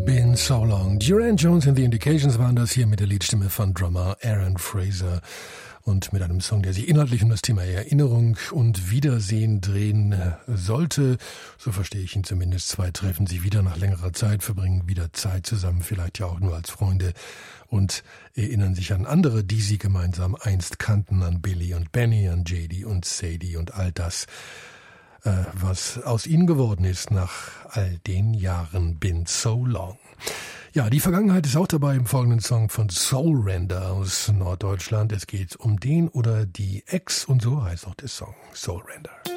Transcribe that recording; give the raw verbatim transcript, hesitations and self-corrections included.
Been so long. Duran Jones and the Indications waren das hier mit der Liedstimme von Drummer Aaron Fraser und mit einem Song, der sich inhaltlich um das Thema Erinnerung und Wiedersehen drehen sollte. So verstehe ich ihn zumindest. Zwei treffen sich wieder nach längerer Zeit, verbringen wieder Zeit zusammen, vielleicht ja auch nur als Freunde und erinnern sich an andere, die sie gemeinsam einst kannten, an Billy und Benny, an J D und Sadie und all das, was aus ihnen geworden ist nach all den Jahren. Been so long. Ja, die Vergangenheit ist auch dabei im folgenden Song von Soulrender aus Norddeutschland. Es geht um den oder die Ex und so heißt auch der Song Soulrender.